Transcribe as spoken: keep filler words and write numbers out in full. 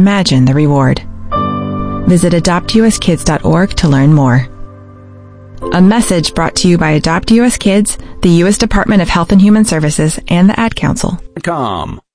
imagine the reward. Visit adopt u s kids dot org to learn more. A message brought to you by Adopt U S Kids, the U S Department of Health and Human Services, and the Ad Council. Com.